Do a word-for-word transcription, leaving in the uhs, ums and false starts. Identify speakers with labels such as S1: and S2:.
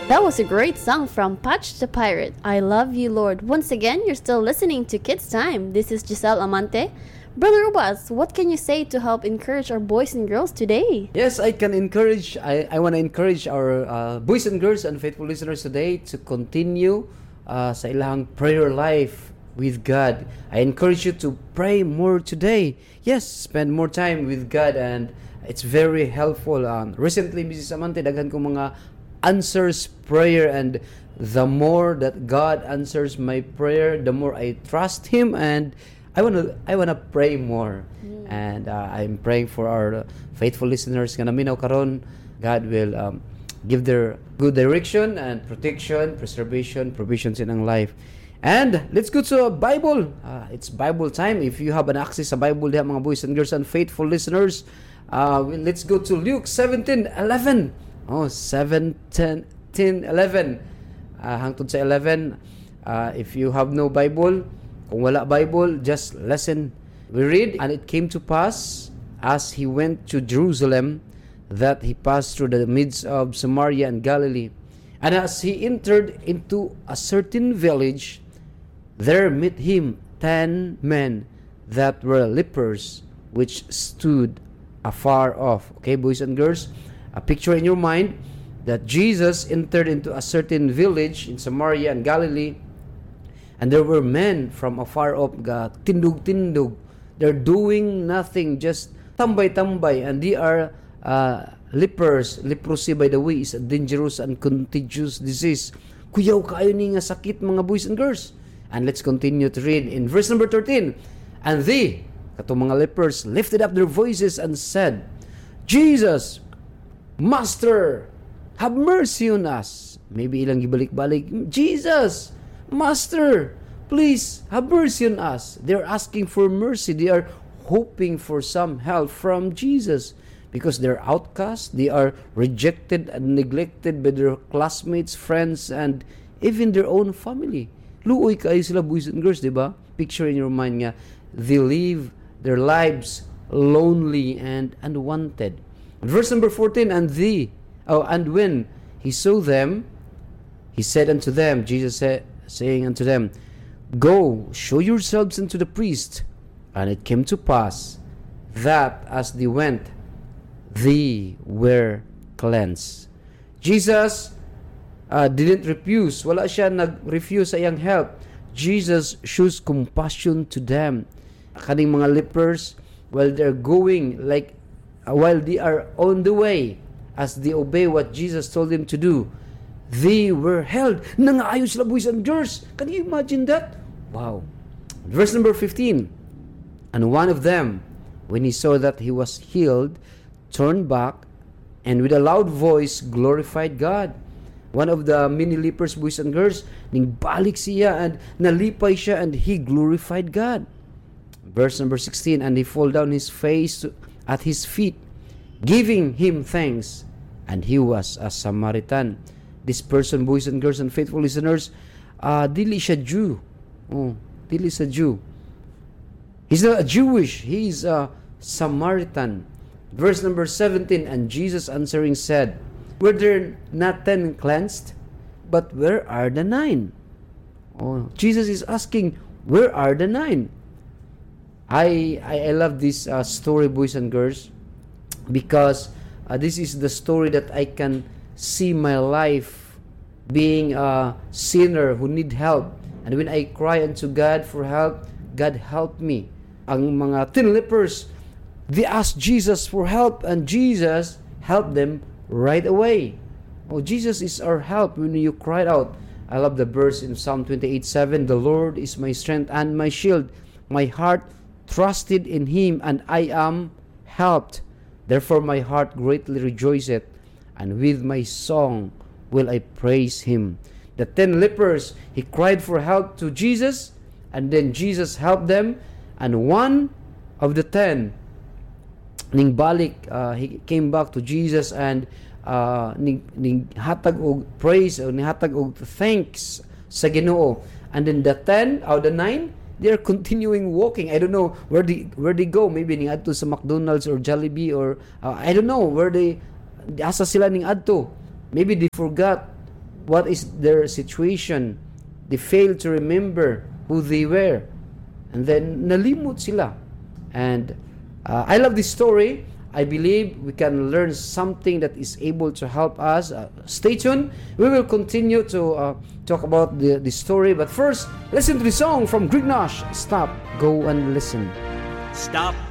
S1: That was a great song from Patch the Pirate. I love you, Lord. Once again, you're still listening to Kids Time. This is Giselle Amante. Brother Ubas, what can you say to help encourage our boys and girls today?
S2: Yes, I can encourage, I, I want to encourage our uh, boys and girls and faithful listeners today to continue uh, sa ilang prayer life with God. I encourage you to pray more today. Yes, spend more time with God, and it's very helpful. Um, recently, Missus Amante, daghan ko mga answers prayer, and the more that God answers my prayer, the more I trust Him, and I wanna I wanna pray more. Mm. And uh, I'm praying for our uh, faithful listeners nga naminaw karon, God will um, give their good direction and protection, preservation, provisions in ang life. And let's go to a Bible. Uh, it's Bible time. If you have an access sa Bible diha, mga boys and girls and faithful listeners, uh, let's go to Luke seventeen eleven. Oh, seven, ten, eleven. Uh, hangtod sa eleven. Uh, if you have no Bible, kung wala Bible, just listen. We read, and it came to pass, as he went to Jerusalem, that he passed through the midst of Samaria and Galilee. And as he entered into a certain village, there met him ten men that were lepers, which stood afar off. Okay, boys and girls, a picture in your mind that Jesus entered into a certain village in Samaria and Galilee, and there were men from afar off, ga tindug-tindug. They're doing nothing, just tambay-tambay, and they are uh, lepers. Leprosy, by the way, is a dangerous and contagious disease. Kuyaw kayo ni nga sakit, mga boys and girls. And let's continue to read in verse number thirteen. And they, katong mga lepers, lifted up their voices and said, Jesus, Master, have mercy on us. Maybe ilang gibalik-balik, Jesus, Master, please have mercy on us. They're asking for mercy. They are hoping for some help from Jesus, because they're outcasts. They are rejected and neglected by their classmates, friends, and even their own family. Luoy kayo sila, boys and girls, diba? Picture in your mind nga, they live their lives lonely and unwanted. Verse number fourteen, and they, oh, and when he saw them, he said unto them, Jesus said, saying unto them, Go, show yourselves unto the priest. And it came to pass that as they went, they were cleansed. Jesus uh, didn't refuse. Wala siya nag-refuse sa iyang help. Jesus shows compassion to them. Kaning mga lepers, while they're going, like, uh, while they are on the way, as they obey what Jesus told them to do, they were held. Nangaayos sila, boys and girls. Can you imagine that? Wow. Verse number fifteen. And one of them, when he saw that he was healed, turned back, and with a loud voice glorified God. One of the many lepers, boys and girls, ning balik siya and nalipay siya, and he glorified God. Verse number sixteen. And he fell down his face at his feet, giving him thanks. And he was a Samaritan. This person, boys and girls and faithful listeners, uh, dili siya Jew. Oh, dili siya Jew. He's not a Jewish. He's a Samaritan. Verse number seventeen. And Jesus answering said, Were there not ten cleansed? But where are the nine? Oh, Jesus is asking, where are the nine? I I, I love this uh, story, boys and girls, because uh, this is the story that I can see my life being a sinner who need help. And when I cry unto God for help, God help me. Ang mga ten lepers, they asked Jesus for help, and Jesus helped them right away. Oh, Jesus is our help when you cried out. I love the verse in Psalm twenty-eight seven. The Lord is my strength and my shield. My heart trusted in Him, and I am helped. Therefore my heart greatly rejoiceth, and with my song will I praise Him. The ten lepers, he cried for help to Jesus, and then Jesus helped them, and one of the ten, ning balik, uh, he came back to Jesus, and uh, ning, ning hatag og praise, o ning hatag og thanks sa Ginoo. And then the ten, or the nine, they are continuing walking. I don't know where they where they go. Maybe ning adto sa McDonald's or Jollibee, or uh, I don't know where they asa sila ning adto. Maybe they forgot what is their situation. They failed to remember who they were. And then nalimot sila. And uh, I love this story. I believe we can learn something that is able to help us. Uh, stay tuned. We will continue to uh, talk about the, the story. But first, listen to the song from Greg Nash. Stop, Go and Listen.
S3: Stop,